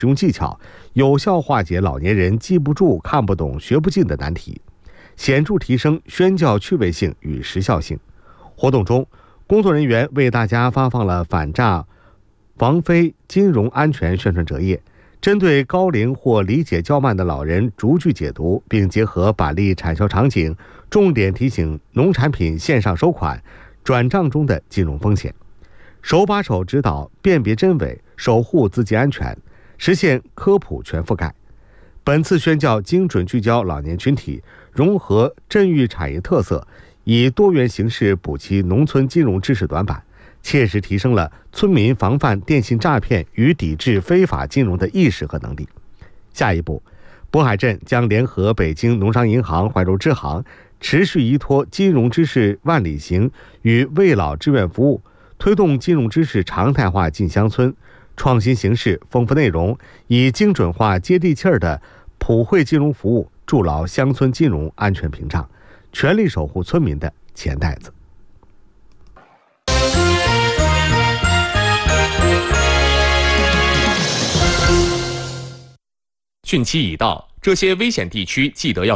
用技巧，有效化解老年人记不住、看不懂、学不进的难题，显著提升宣教趣味性与时效性。活动中，工作人员为大家发放了反诈、防非、金融安全宣传折页，针对高龄或理解较慢的老人逐句解读，并结合板例产销场景，重点提醒农产品线上收款、转账中的金融风险，手把手指导辨别真伪，守护资金安全，实现科普全覆盖。本次宣教精准聚焦老年群体，融合镇域产业特色，以多元形式补齐农村金融知识短板，切实提升了村民防范电信诈骗与抵制非法金融的意识和能力。下一步，渤海镇将联合北京农商银行怀柔支行，持续依托金融知识万里行与为老志愿服务，推动金融知识常态化进乡村，创新形式、丰富内容，以精准化、接地气儿的普惠金融服务，筑牢乡村金融安全屏障，全力守护村民的钱袋子。 汛期已到，这些危险地区记得要